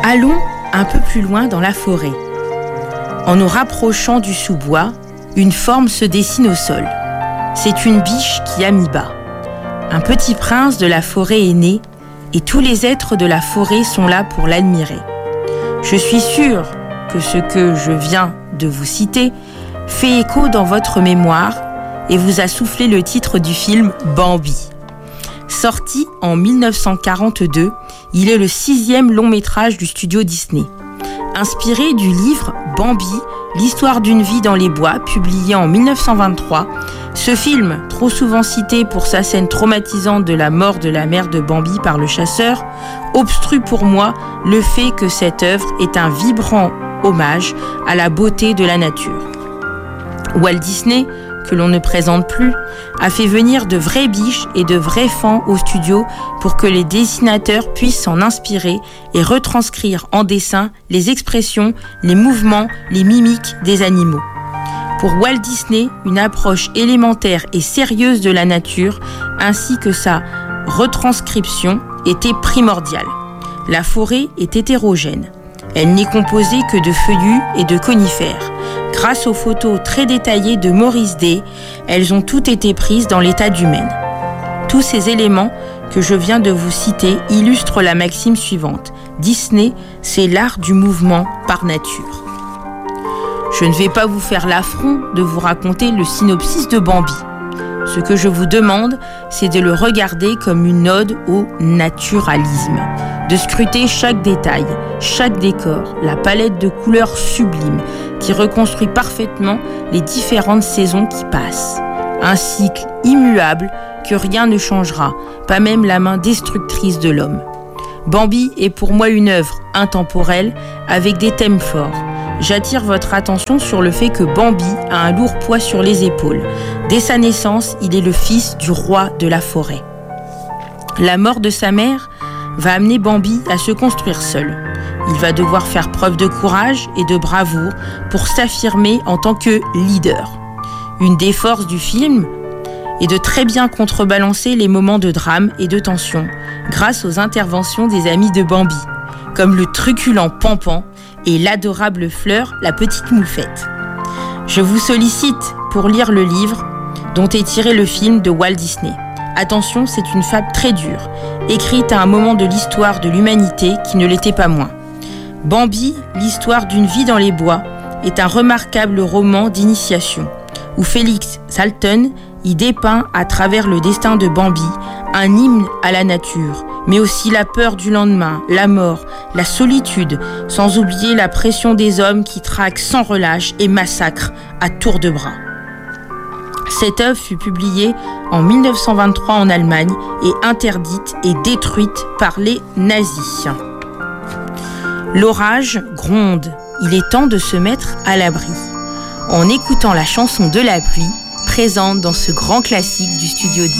Allons un peu plus loin dans la forêt. En nous rapprochant du sous-bois, une forme se dessine au sol. C'est une biche qui a mis bas. Un petit prince de la forêt est né et tous les êtres de la forêt sont là pour l'admirer. Je suis sûre que ce que je viens de vous citer fait écho dans votre mémoire et vous a soufflé le titre du film Bambi. Sorti en 1942, il est le 6e long métrage du studio Disney. Inspiré du livre Bambi, l'histoire d'une vie dans les bois, publié en 1923, ce film, trop souvent cité pour sa scène traumatisante de la mort de la mère de Bambi par le chasseur, obstrue pour moi le fait que cette œuvre est un vibrant hommage à la beauté de la nature. Walt Disney, que l'on ne présente plus, a fait venir de vraies biches et de vrais fans au studio pour que les dessinateurs puissent s'en inspirer et retranscrire en dessin les expressions, les mouvements, les mimiques des animaux. Pour Walt Disney, une approche élémentaire et sérieuse de la nature, ainsi que sa retranscription, était primordiale. La forêt est hétérogène. Elle n'est composée que de feuillus et de conifères. Grâce aux photos très détaillées de Maurice Day, elles ont toutes été prises dans l'état du Maine. Tous ces éléments que je viens de vous citer illustrent la maxime suivante. Disney, c'est l'art du mouvement par nature. Je ne vais pas vous faire l'affront de vous raconter le synopsis de Bambi. Ce que je vous demande, c'est de le regarder comme une ode au naturalisme, de scruter chaque détail, chaque décor, la palette de couleurs sublime qui reconstruit parfaitement les différentes saisons qui passent. Un cycle immuable que rien ne changera, pas même la main destructrice de l'homme. Bambi est pour moi une œuvre intemporelle avec des thèmes forts. J'attire votre attention sur le fait que Bambi a un lourd poids sur les épaules. Dès sa naissance, il est le fils du roi de la forêt. La mort de sa mère va amener Bambi à se construire seul. Il va devoir faire preuve de courage et de bravoure pour s'affirmer en tant que leader. Une des forces du film est de très bien contrebalancer les moments de drame et de tension grâce aux interventions des amis de Bambi, comme le truculent Pampan et l'adorable Fleur, la petite moufette. Je vous sollicite pour lire le livre dont est tiré le film de Walt Disney. Attention, c'est une fable très dure, écrite à un moment de l'histoire de l'humanité qui ne l'était pas moins. Bambi, l'histoire d'une vie dans les bois, est un remarquable roman d'initiation, où Félix Salten y dépeint à travers le destin de Bambi un hymne à la nature, mais aussi la peur du lendemain, la mort, la solitude, sans oublier la pression des hommes qui traquent sans relâche et massacrent à tour de bras. Cette œuvre fut publiée en 1923 en Allemagne et interdite et détruite par les nazis. L'orage gronde, il est temps de se mettre à l'abri. En écoutant la chanson de la pluie, présente dans ce grand classique du studio Disney.